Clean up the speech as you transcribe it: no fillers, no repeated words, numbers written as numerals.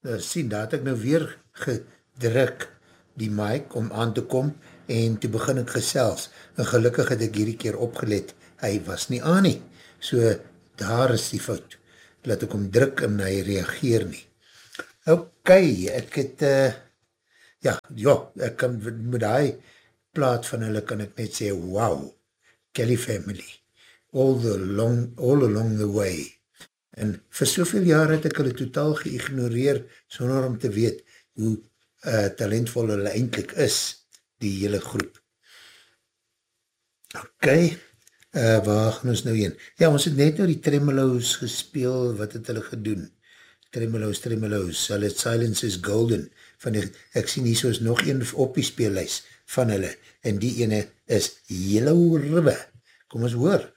sien, daar het ek nou weer gedruk die mic om aan te kom en toe begin ek gesels en gelukkig het ek hierdie keer opgelet, hy was nie aan nie, so daar is die fout, laat ek hom druk en hy reageer nie. Ok, ek het, ek kan met die plaat van hulle kan ek net sê, wow, Kelly Family, all along the way. En vir soveel jaar het ek hulle totaal geïgnoreer, sonder om te weet hoe talentvol hulle eindelijk is, die hele groep. Ok, waar gaan ons nou heen? Ja, ons het net nou die Tremeloos gespeel, wat het hulle gedoen? Tremeloos, hulle het Silence is Golden, ek sien hier soos nog een op die speellys van hulle, en die ene is Yellow River. Kom ons hoor.